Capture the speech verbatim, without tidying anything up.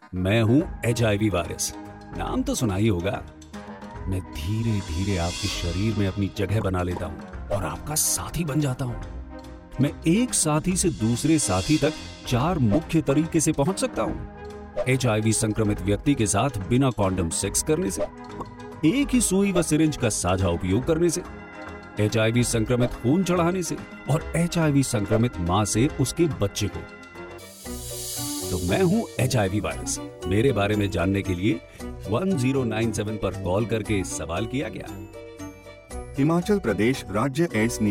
मैं हूं H I V virus, नाम तो सुना ही होगा। मैं धीरे धीरे आपके शरीर में अपनी जगह बना लेता हूं और आपका साथी बन जाता हूं। मैं एक साथी से दूसरे साथी तक चार मुख्य तरीके से पहुंच सकता हूं। एच आई वी संक्रमित व्यक्ति के साथ बिना कॉन्डम सेक्स करने से, एक ही सुई व सिरिंज का साझा उपयोग करने से, एच आई वी संक्रमित खून चढ़ाने से और एच आई वी संक्रमित मां से उसके बच्चे को। तो मैं हूं एच आई वी वायरस। मेरे बारे में जानने के लिए वन ज़ीरो नाइन सेवन पर कॉल करके सवाल किया गया। हिमाचल प्रदेश राज्य एड्स